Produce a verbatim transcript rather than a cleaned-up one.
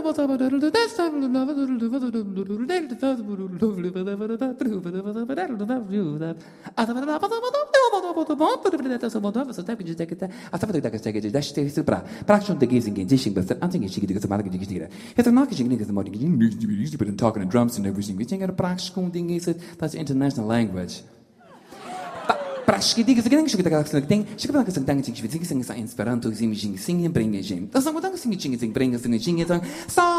talking and drums and everything. We think that's international language. Prašky, ty když když tak tak ding, šik tak tak ding, šik šik sing sa Esperanto, sing sing sing bringe jim. Das sagen wir dann sing sing bringe sing sing